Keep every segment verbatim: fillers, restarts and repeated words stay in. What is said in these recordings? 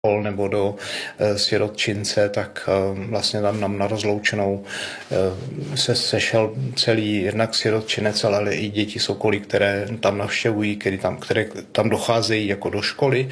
nebo do sirotčince, tak vlastně tam nám na rozloučenou se sešel celý jednak sirotčinec, ale i děti z okolí, které tam navštěvují, které tam, které tam docházejí jako do školy.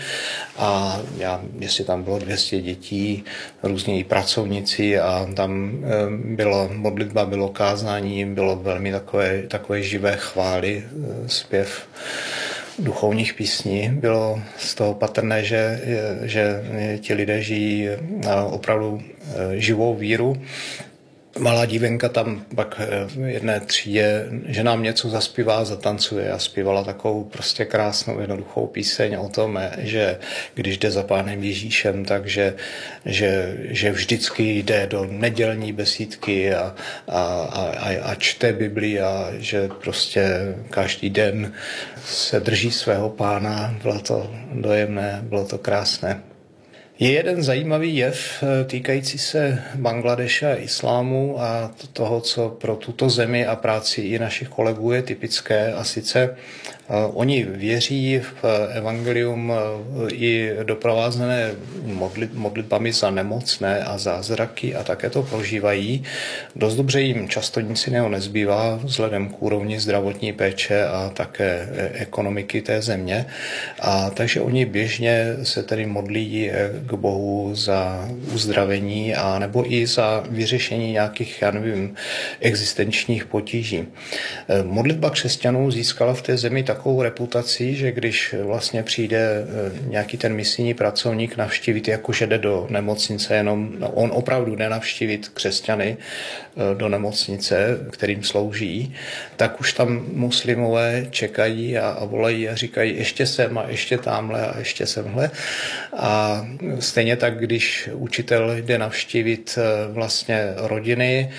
A já, jestli tam bylo dvě stě dětí, různí pracovníci a tam bylo modlitba, bylo kázání, bylo velmi takové, takové živé chvály, zpěv duchovních písní. Bylo z toho patrné, že, že ti lidé žijí opravdu živou víru. Malá dívenka tam pak v jedné třídě, že nám něco zaspívá, zatancuje a zpívala takovou prostě krásnou jednoduchou píseň o tom, že když jde za Pánem Ježíšem, takže že, že vždycky jde do nedělní besídky a, a, a, a čte Bibli a že prostě každý den se drží svého Pána. Bylo to dojemné, bylo to krásné. Je jeden zajímavý jev týkající se Bangladeše a islámu a toho, co pro tuto zemi a práci i našich kolegů je typické, a sice oni věří v evangelium i doprovázené modlitbami za nemocné a zázraky a také to prožívají. Dost dobře jim často nic jiného nezbývá vzhledem k úrovni zdravotní péče a také ekonomiky té země. A takže oni běžně se tedy modlí k Bohu za uzdravení a nebo i za vyřešení nějakých, já nevím, existenčních potíží. Modlitba křesťanů získala v té zemi takovou reputaci, že když vlastně přijde nějaký ten misijní pracovník navštívit, jakože jde do nemocnice, jenom on opravdu jde navštívit křesťany do nemocnice, kterým slouží, tak už tam muslimové čekají a, a volají a říkají ještě sem a ještě tamhle a ještě semhle. A stejně tak, když učitel jde navštívit vlastně rodiny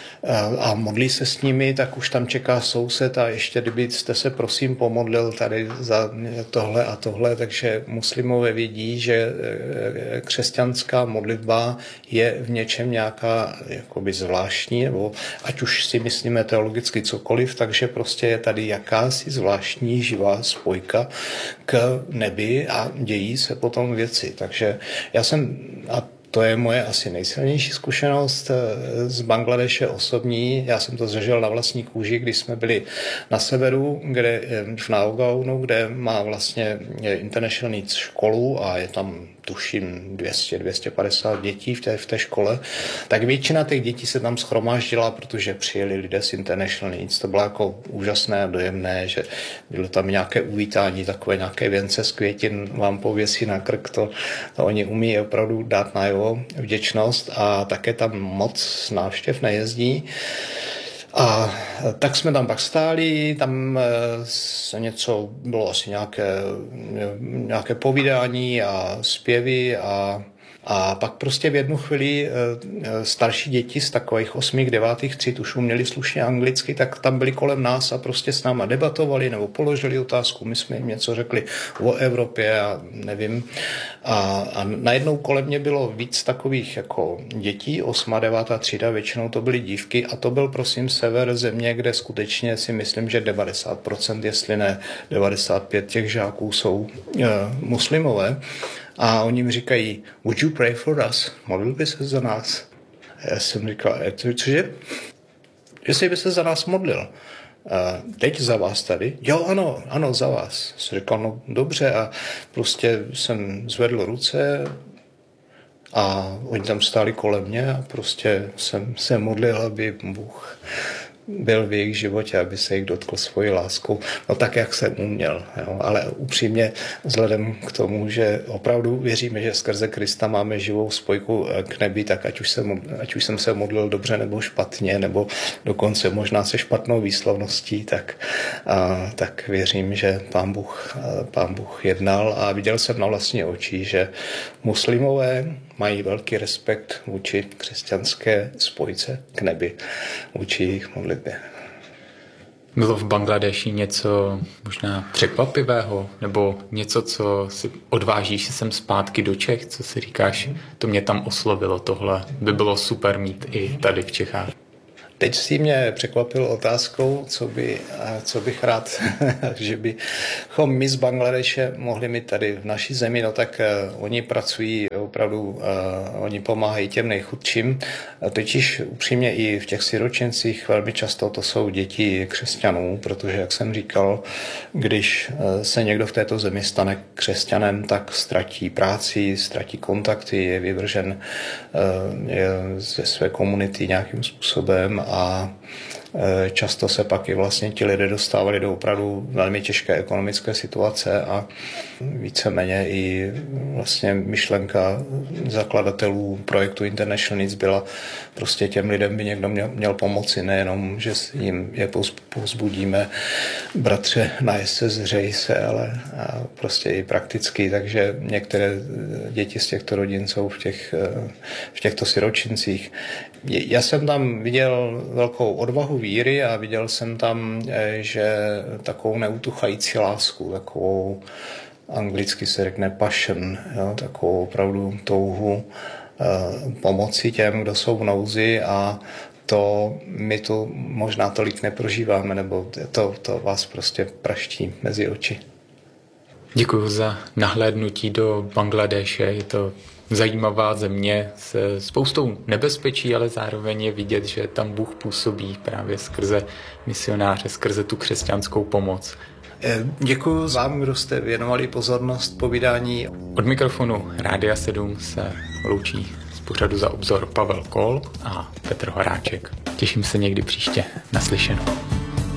a modlí se s nimi, tak už tam čeká soused a ještě kdyby jste se prosím pomodlil tady za tohle a tohle, takže muslimové vědí, že křesťanská modlitba je v něčem nějaká jakoby zvláštní, nebo ať už si myslíme teologicky cokoliv, takže prostě je tady jakási zvláštní živá spojka k nebi a dějí se potom věci. Takže já jsem, a to je moje asi nejsilnější zkušenost z Bangladeše osobní. Já jsem to zažil na vlastní kůži, když jsme byli na severu, kde v Nagaonu, kde má vlastně International Needs školu a je tam tuším dvě stě až dvě stě padesát dětí v té, v té škole, tak většina těch dětí se tam shromáždila, protože přijeli lidé z International Needs. To bylo jako úžasné a dojemné, že bylo tam nějaké uvítání, takové nějaké věnce z květin vám pověsí na krk, to, to oni umí opravdu dát najevo vděčnost a také tam moc návštěv nejezdí. A tak jsme tam pak stáli, tam se něco, bylo asi nějaké, nějaké povídání a zpěvy a A pak prostě v jednu chvíli starší děti z takových osmých, devátých tříd už uměli slušně anglicky, tak tam byli kolem nás a prostě s náma debatovali nebo položili otázku. My jsme jim něco řekli o Evropě a nevím. A, a najednou kolem mě bylo víc takových jako dětí, osmá, devátá třída, většinou to byly dívky a to byl prosím sever země, kde skutečně si myslím, že devadesát procent, jestli ne devadesát pět procent těch žáků jsou uh, muslimové. A oni mi říkají, would you pray for us? Modlil by se za nás? A já jsem říkal, cože? Jestli by se za nás modlil. A teď za vás tady? Jo, ano, ano, za vás. Jsem říkal, no dobře a prostě jsem zvedl ruce a oni tam stáli kolem mě a prostě jsem se modlil, aby Bůh byl v jejich životě, aby se jich dotkl svojí láskou, no tak, jak jsem uměl. Jo. Ale upřímně, vzhledem k tomu, že opravdu věříme, že skrze Krista máme živou spojku k nebi, tak ať už, jsem, ať už jsem se modlil dobře nebo špatně, nebo dokonce možná se špatnou výslovností, tak, a, tak věřím, že Pán Bůh, Pán Bůh jednal a viděl jsem na vlastní oči, že muslimové mají velký respekt vůči křesťanské spojce k nebi, vůči jejich modlitbě. Bylo v Bangladeši něco možná překvapivého, nebo něco, co si odvážíš sem zpátky do Čech, co si říkáš, to mě tam oslovilo, tohle by bylo super mít i tady v Čechách? Teď si mě překvapil otázkou, co, by, co bych rád, že bychom my z Bangladeše mohli mít tady v naší zemi, no tak uh, oni pracují opravdu, uh, oni pomáhají těm nejchudším, totiž upřímně i v těch siročincích velmi často to jsou děti křesťanů, protože, jak jsem říkal, když uh, se někdo v této zemi stane křesťanem, tak ztratí práci, ztratí kontakty, je vyvržen uh, je ze své komunity nějakým způsobem a často se pak i vlastně ti lidé dostávali do opravdu velmi těžké ekonomické situace a víceméně i vlastně myšlenka zakladatelů projektu International Needs byla prostě těm lidem by někdo měl, měl pomoci, nejenom, že jim je povzbudíme, bratře, najez se, zřej se, ale prostě i prakticky, takže některé děti z těchto rodin jsou v, těch, v těchto siročincích. Já jsem tam viděl velkou odvahu víry a viděl jsem tam, že takovou neutuchající lásku, takovou anglicky se řekne passion, jo, takovou opravdu touhu eh, pomoci těm, kdo jsou v nouzi a to my tu možná tolik neprožíváme, nebo to, to vás prostě praští mezi oči. Děkuji za nahlédnutí do Bangladéše, je to zajímavá země se spoustou nebezpečí, ale zároveň je vidět, že tam Bůh působí právě skrze misionáře, skrze tu křesťanskou pomoc. Děkuji vám, kdo jste věnovali pozornost povídání. Od mikrofonu Rádia sedm se loučí z pořadu Za obzor Pavel Kol a Petr Horáček. Těším se někdy příště. Naslyšenou.